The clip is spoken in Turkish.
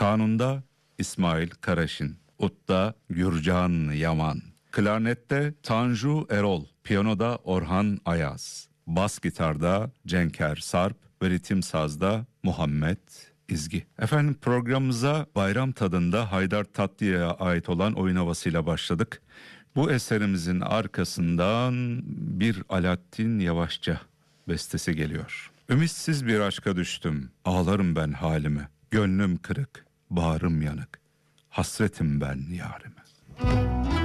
Kanunda İsmail Karaşin, Ut'ta Gürcan Yaman, klarnette Tanju Erol, piyanoda Orhan Ayaz, bas gitarda Cenker Sarp ve ritim sazda Muhammed İzgi. Efendim, programımıza bayram tadında Haydar Tatlı'ya ait olan oyun havasıyla başladık. Bu eserimizin arkasından bir Alaaddin Yavaşça bestesi geliyor. Ümitsiz bir aşka düştüm, ağlarım ben halime. Gönlüm kırık, bağrım yanık, hasretim ben yarime.